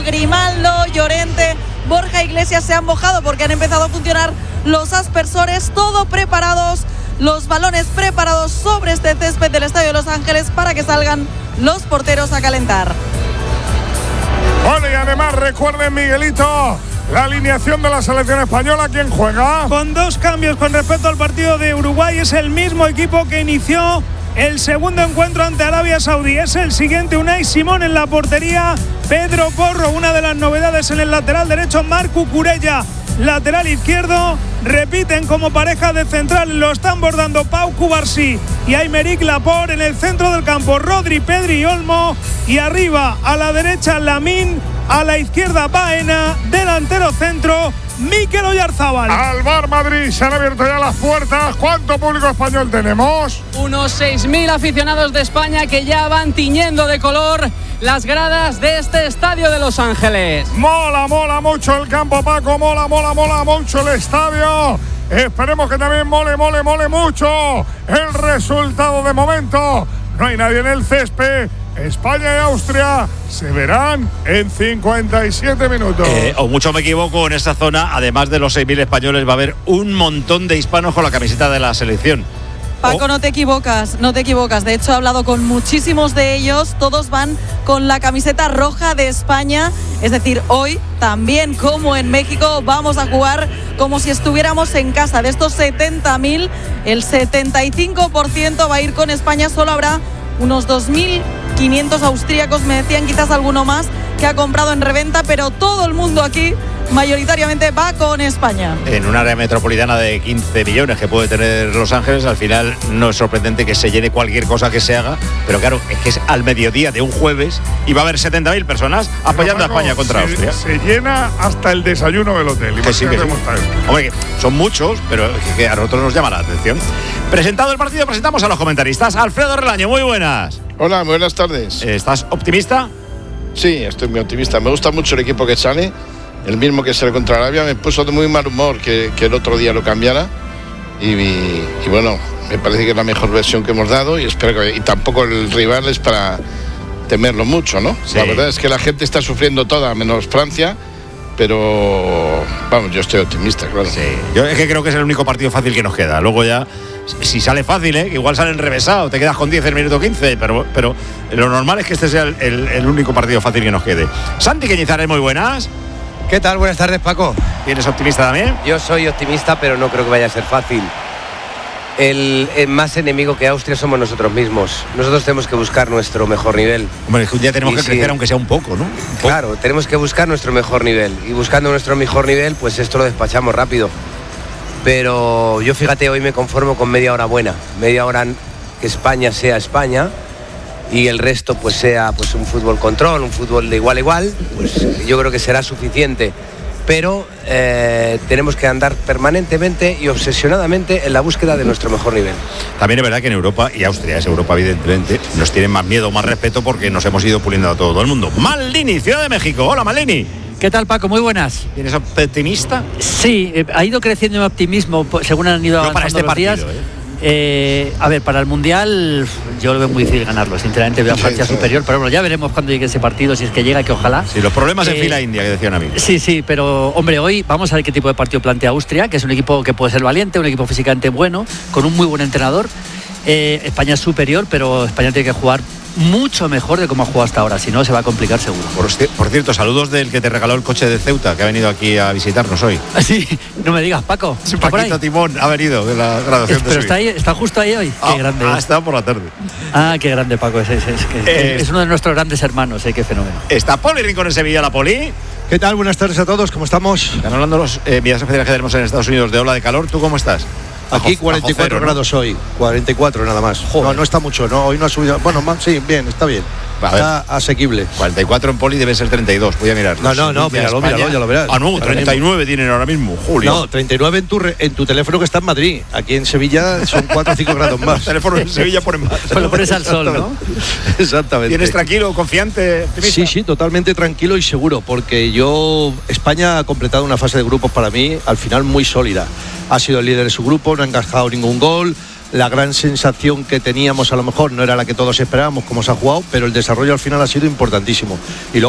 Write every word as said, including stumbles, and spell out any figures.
Grimaldo, Llorente, Borja Iglesias se han mojado porque han empezado a funcionar los aspersores, todo preparados, los balones preparados sobre este césped del Estadio de Los Ángeles para que salgan los porteros a calentar. Bueno, y además recuerden, Miguelito, la alineación de la selección española. ¿Quién juega? Con dos cambios con respecto al partido de Uruguay. Es el mismo equipo que inició el segundo encuentro ante Arabia Saudí. Es el siguiente: Unai Simón en la portería, Pedro Porro. Una de las novedades en el lateral derecho, Marc Cucurella, lateral izquierdo. Repiten como pareja de central, lo están bordando Pau Cubarsí y Aymeric Laporte. En el centro del campo, Rodri, Pedri y Olmo. Y arriba, a la derecha, Lamine. A la izquierda, Baena. Delantero centro, Mikel Oyarzabal. Al Bar Madrid se han abierto ya las puertas. ¿Cuánto público español tenemos? Unos seis mil aficionados de España que ya van tiñendo de color las gradas de este Estadio de Los Ángeles. Mola, mola mucho el campo, Paco. Mola, mola, mola mucho el estadio. Esperemos que también mole, mole, mole mucho el resultado de momento. No hay nadie en el césped. España y Austria se verán en cincuenta y siete minutos. Eh, o mucho me equivoco, en esta zona, además de los seis mil españoles, va a haber un montón de hispanos con la camiseta de la selección. Paco, oh. no te equivocas, no te equivocas. De hecho, he hablado con muchísimos de ellos. Todos van con la camiseta roja de España. Es decir, hoy, también como en México, vamos a jugar como si estuviéramos en casa. De estos setenta mil, el setenta y cinco por ciento va a ir con España. Solo habrá unos dos mil quinientos austríacos, me decían, quizás alguno más, que ha comprado en reventa, pero todo el mundo aquí mayoritariamente va con España. En un área metropolitana de quince millones que puede tener Los Ángeles, al final no es sorprendente que se llene cualquier cosa que se haga, pero claro, es que es al mediodía de un jueves y va a haber setenta mil personas apoyando Paco, a España contra se, Austria. Se llena hasta el desayuno del hotel. Que sí, que sí. Hombre, son muchos, pero que a nosotros nos llama la atención. Presentado el partido, presentamos a los comentaristas. Alfredo Relaño, muy buenas. Hola, buenas tardes. ¿Estás optimista? Sí, estoy muy optimista. Me gusta mucho el equipo que sale. El mismo que sale contra Arabia. Me puso de muy mal humor que, que el otro día lo cambiara. Y, y, y bueno, me parece que es la mejor versión que hemos dado. Y espero que. Y tampoco el rival es para temerlo mucho, ¿no? Sí. La verdad es que la gente está sufriendo toda, menos Francia. Pero vamos, yo estoy optimista, claro. Sí, yo es que creo que es el único partido fácil que nos queda. Luego ya, si sale fácil, ¿eh? Igual sale enrevesado, te quedas con diez en el minuto quince, pero, pero lo normal es que este sea el, el, el único partido fácil que nos quede. Santi Cañizares, muy buenas. ¿Qué tal? Buenas tardes, Paco. ¿Eres optimista también? Yo soy optimista, pero no creo que vaya a ser fácil. El, el más enemigo que Austria somos nosotros mismos. Nosotros tenemos que buscar nuestro mejor nivel. Bueno, es que un día tenemos y que si, crecer aunque sea un poco, ¿no? Un poco. Claro, tenemos que buscar nuestro mejor nivel. Y buscando nuestro mejor nivel, pues esto lo despachamos rápido. Pero yo, fíjate, hoy me conformo con media hora buena. Media hora que España sea España y el resto pues sea pues un fútbol control, un fútbol de igual a igual. Pues yo creo que será suficiente. Pero eh, tenemos que andar permanentemente y obsesionadamente en la búsqueda de nuestro mejor nivel. También es verdad que en Europa, y Austria es Europa evidentemente, nos tienen más miedo, más respeto porque nos hemos ido puliendo a todo el mundo. Maldini, Ciudad de México. Hola, Maldini. ¿Qué tal, Paco? Muy buenas. ¿Tienes optimista? Sí, eh, ha ido creciendo mi optimismo según han ido avanzando para este los partido, días. ¿eh? Eh, a ver, para el Mundial yo lo veo muy difícil ganarlo, sinceramente veo a Francia sí, sí. superior, pero bueno, ya veremos cuando llegue ese partido, si es que llega, que ojalá. Sí, los problemas eh, en fila india que decían a mí. Sí, sí, pero hombre, hoy vamos a ver qué tipo de partido plantea Austria, que es un equipo que puede ser valiente, un equipo físicamente bueno, con un muy buen entrenador. Eh, España es superior, pero España tiene que jugar mucho mejor de cómo ha jugado hasta ahora, si no se va a complicar seguro. Por, por cierto, saludos del que te regaló el coche de Ceuta, que ha venido aquí a visitarnos hoy. Sí, no me digas, Paco. Sí, Paquito Timón ha venido de la graduación es, de Pero está ahí, está justo ahí hoy. Ah, qué grande. Ah, está por la tarde. Ah, qué grande, Paco. Es, es, es, que, eh, es uno de nuestros grandes hermanos, eh, qué fenómeno. Está Poli Rincón en Sevilla, la Poli. ¿Qué tal? Buenas tardes a todos, ¿cómo estamos? Están hablando los eh, vías especiales que tenemos en Estados Unidos de ola de calor. ¿Tú cómo estás? Aquí cuarenta y cuatro cero, grados, ¿no? Hoy, cuarenta y cuatro nada más. Joder. No, no está mucho, no, hoy no ha subido. Bueno, sí, bien, está bien. A está ver. Asequible. cuarenta y cuatro en Poli debe ser treinta y dos, voy a mirar. No, no, no, míralo, míralo, ya lo verás. Ah, no, treinta y nueve tienen ahora mismo, Julio. No, treinta y nueve en tu, re, en tu teléfono que está en Madrid. Aquí en Sevilla son cuatro o cinco grados más. El teléfono en Sevilla ponen más. Pues lo pones al sol, ¿no? Exactamente. ¿Tienes tranquilo, confiante, optimista? Sí, sí, totalmente tranquilo y seguro, porque yo, España ha completado una fase de grupos para mí, al final muy sólida. Ha sido el líder de su grupo, no ha encajado ningún gol. La gran sensación que teníamos a lo mejor no era la que todos esperábamos, como se ha jugado, pero el desarrollo al final ha sido importantísimo. Y luego